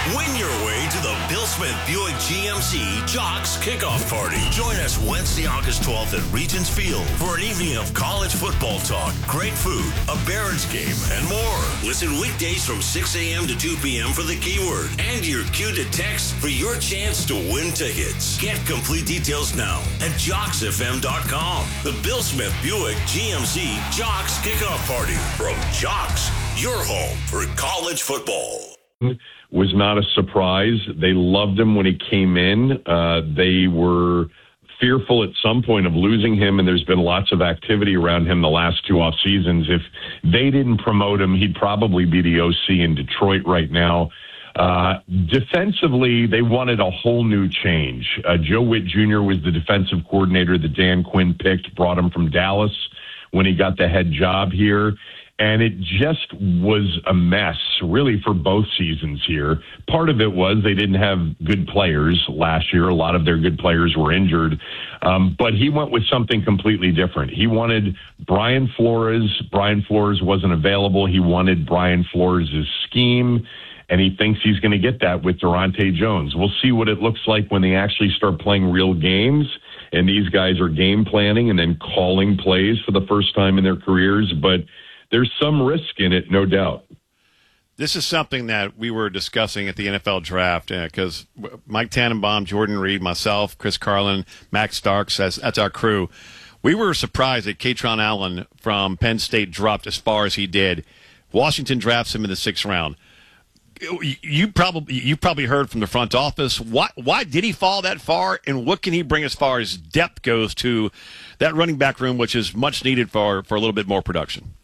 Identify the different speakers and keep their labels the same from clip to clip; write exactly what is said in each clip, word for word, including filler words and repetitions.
Speaker 1: Win your way to the Bill Smith Buick G M C Jocks Kickoff Party. Join us Wednesday, August twelfth at Regents Field for an evening of college football talk, great food, a Barons game, and more. Listen weekdays from six a.m. to two p.m. for the keyword and your cue to text for your chance to win tickets. Get complete details now at jocks f m dot com. The Bill Smith Buick G M C Jocks Kickoff Party from Jocks, your home for college football.
Speaker 2: Was not a surprise. They loved him when he came in. Uh, they were fearful at some point of losing him, and there's been lots of activity around him the last two off seasons. If they didn't promote him, he'd probably be the O C in Detroit right now. Uh, defensively, they wanted a whole new change. Uh, Joe Witt Junior was the defensive coordinator that Dan Quinn picked, brought him from Dallas when he got the head job here. And it just was a mess, really, for both seasons here. Part of it was they didn't have good players last year. A lot of their good players were injured. Um, but he went with something completely different. He wanted Brian Flores. Brian Flores wasn't available. He wanted Brian Flores' scheme, and he thinks he's going to get that with Durante Jones. We'll see what it looks like when they actually start playing real games, and these guys are game planning and then calling plays for the first time in their careers. But there's some risk in it, no doubt.
Speaker 3: This is something that we were discussing at the N F L draft because uh, Mike Tannenbaum, Jordan Reed, myself, Chris Carlin, Max Starks, that's, that's our crew. We were surprised that Kaytron Allen from Penn State dropped as far as he did. Washington drafts him in the sixth round. You, you probably you probably heard from the front office. Why, why did he fall that far, and what can he bring as far as depth goes to that running back room, which is much needed for, for a little bit more production?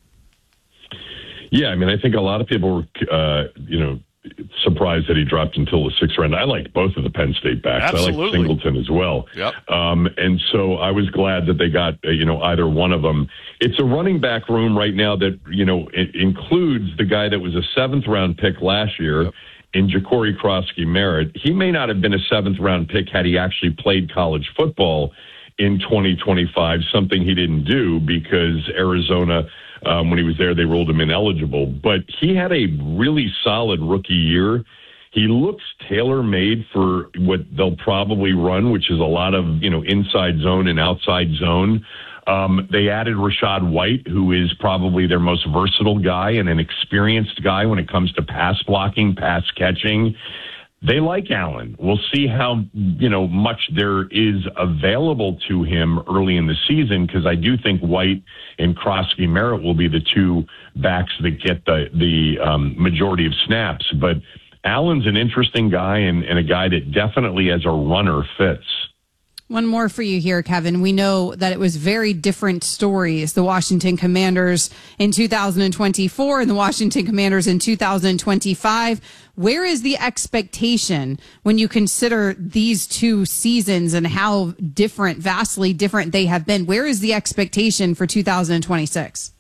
Speaker 2: Yeah, I mean, I think a lot of people were, uh, you know, surprised that he dropped until the sixth round. I liked both of the Penn State backs.
Speaker 3: Absolutely.
Speaker 2: I liked Singleton as well.
Speaker 3: Yep.
Speaker 2: Um, and so I was glad that they got, uh, you know, either one of them. It's a running back room right now that, you know, it includes the guy that was a seventh round pick last year. Yep. In Ja'Cory Krosky Merritt. He may not have been a seventh round pick had he actually played college football in twenty twenty-five, something he didn't do because Arizona, um, when he was there, they ruled him ineligible. But he had a really solid rookie year. He looks tailor-made for what they'll probably run, which is a lot of, you know, inside zone and outside zone. Um, they added Rachaad White, who is probably their most versatile guy and an experienced guy when it comes to pass blocking, pass catching. They like Allen. We'll see how, you know, much there is available to him early in the season, because I do think White and Krosky Merritt will be the two backs that get the, the um, majority of snaps. But Allen's an interesting guy and, and a guy that definitely as a runner fits.
Speaker 4: One more for you here, Kevin. We know that it was very different stories, the Washington Commanders in two thousand twenty-four and the Washington Commanders in two thousand twenty-five. Where is the expectation when you consider these two seasons and how different, vastly different they have been? Where is the expectation for two thousand twenty-six?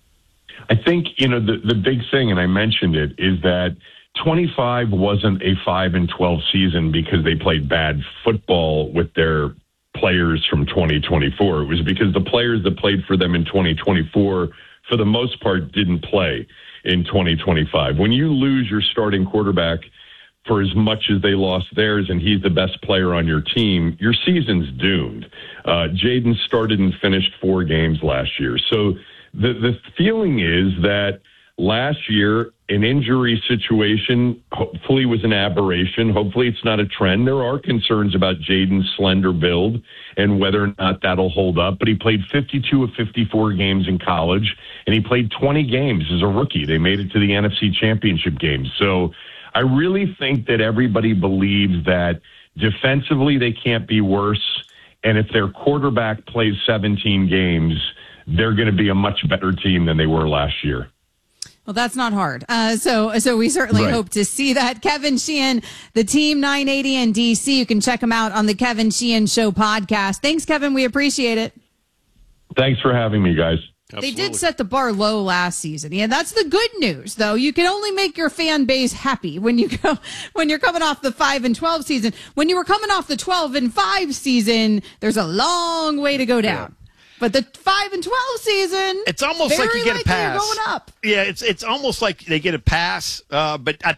Speaker 2: I think, you know, the, the big thing, and I mentioned it, is that twenty-five wasn't a five and twelve season because they played bad football with their players from twenty twenty-four. It was because the players that played for them in twenty twenty-four, for the most part, didn't play in twenty twenty-five. When you lose your starting quarterback for as much as they lost theirs and he's the best player on your team, your season's doomed. Uh, Jaden started and finished four games last year. So the, the feeling is that last year, an injury situation hopefully was an aberration. Hopefully it's not a trend. There are concerns about Jaden's slender build and whether or not that'll hold up. But he played fifty-two of fifty-four games in college, and he played twenty games as a rookie. They made it to the N F C Championship game. So I really think that everybody believes that defensively they can't be worse. And if their quarterback plays seventeen games, they're going to be a much better team than they were last year.
Speaker 4: Well, that's not hard. Uh, so, so we certainly
Speaker 2: right.
Speaker 4: hope to see that. Kevin Sheehan, the Team nine eighty in D C. You can check him out on the Kevin Sheehan Show podcast. Thanks, Kevin. We appreciate it.
Speaker 2: Thanks for having me, guys.
Speaker 4: Absolutely. They did set the bar low last season. Yeah, that's the good news, though. You can only make your fan base happy when you go when you're coming off the five and twelve season. When you were coming off the twelve and five season, there's a long way to go down. Yeah. But the five and twelve season,
Speaker 3: it's almost like you get a pass.
Speaker 4: Going up.
Speaker 3: Yeah, it's it's almost like they get a pass. Uh, but I